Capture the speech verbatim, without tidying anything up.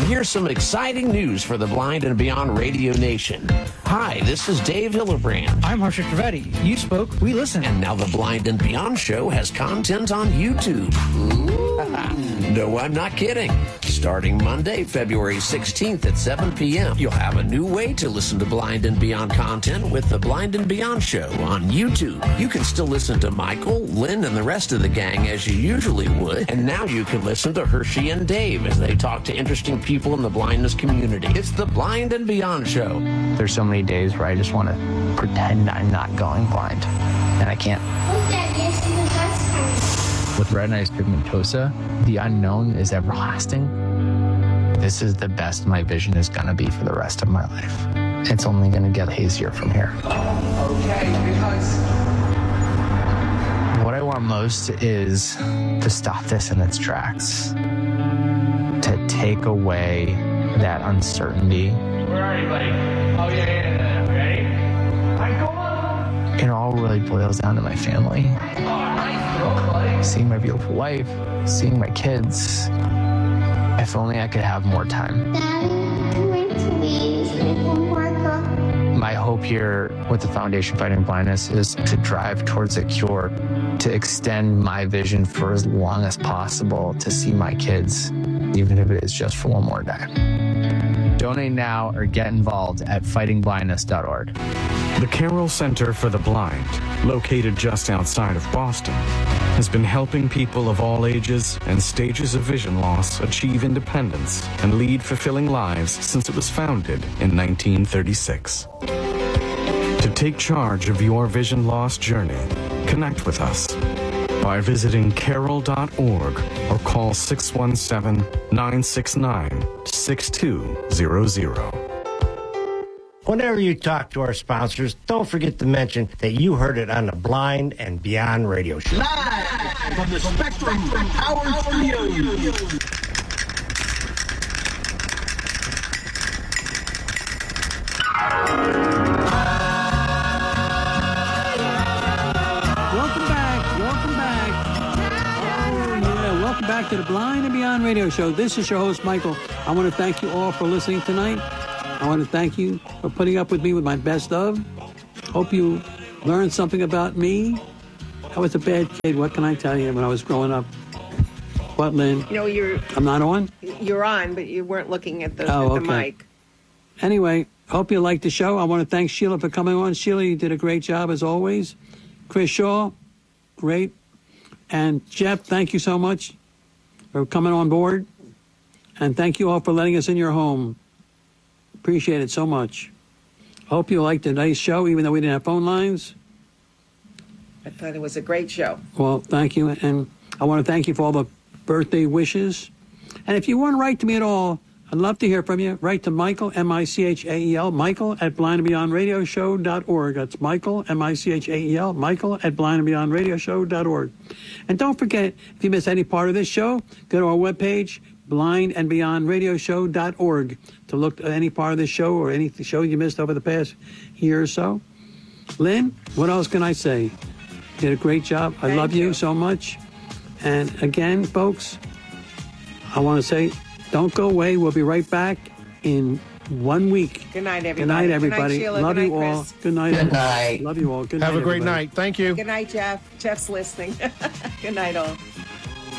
here's some exciting news for the Blind and Beyond Radio Nation. Hi, this is Dave Hillebrand. I'm Harsha Trivedi. You spoke, we listened. And now the Blind and Beyond show has content on YouTube. No, I'm not kidding. Starting Monday, February sixteenth at seven p.m., you'll have a new way to listen to Blind and Beyond content with the Blind and Beyond show on YouTube. You can still listen to Michael, Lynn, and the rest of the gang as you usually would. And now you can listen to Hershey and Dave as they talk to interesting people in the blindness community. It's the Blind and Beyond show. There's so many days where I just want to pretend I'm not going blind, and I can't. With retinitis pigmentosa, the unknown is everlasting. This is the best my vision is going to be for the rest of my life. It's only going to get hazier from here. Okay, because... What I want most is to stop this in its tracks, to take away that uncertainty. Where are you, buddy? Oh, yeah, yeah, yeah. Ready? Right, go on. It all really boils down to my family. Oh, nice throw, buddy. Seeing my beautiful wife, seeing my kids. If only I could have more time. My hope here with the Foundation Fighting Blindness is to drive towards a cure, to extend my vision for as long as possible, to see my kids, even if it is just for one more day. Donate now or get involved at fighting blindness dot org. The Carroll Center for the Blind, located just outside of Boston, has been helping people of all ages and stages of vision loss achieve independence and lead fulfilling lives since it was founded in nineteen thirty-six. To take charge of your vision loss journey, connect with us by visiting carroll dot org or call six one seven, nine six nine, six two zero zero. Whenever you talk to our sponsors, don't forget to mention that you heard it on the Blind and Beyond radio show. Live from the Spectrum Power Studios. Welcome back. Welcome back. Oh, yeah. Welcome back to the Blind and Beyond radio show. This is your host, Michael. I want to thank you all for listening tonight. I want to thank you for putting up with me with my best of. Hope you learned something about me. I was a bad kid. What can I tell you when I was growing up? What, Lynn? You know, you're... I'm not on? You're on, but you weren't looking at the, oh, at the okay. mic. Anyway, hope you liked the show. I want to thank Sheila for coming on. Sheila, you did a great job as always. Chris Shaw, great. And Jeff, thank you so much for coming on board. And thank you all for letting us in your home. Appreciate it so much. Hope you liked the nice show, even though we didn't have phone lines. I thought it was a great show. Well, thank you. And I want to thank you for all the birthday wishes. And if you want to write to me at all, I'd love to hear from you. Write to Michael, M I C H A E L, Michael at blind and beyond radio show dot org. That's Michael, M I C H A E L, Michael at blind and beyond radio show dot org. And don't forget, if you miss any part of this show, go to our webpage, blind and beyond radio show dot org, to look at any part of this show or any show you missed over the past year or so. Lynn, what else can I say? You did a great job. I Thank love you. you so much. And again, folks, I want to say, don't go away. We'll be right back in one week. Good night, everybody. Good night, everybody. Good night, Sheila. Love Good you night, all. Chris. Good night. Good night. Love you all. Good night. Have a great everybody. night. Thank you. Good night, Jeff. Jeff's listening. Good night, all.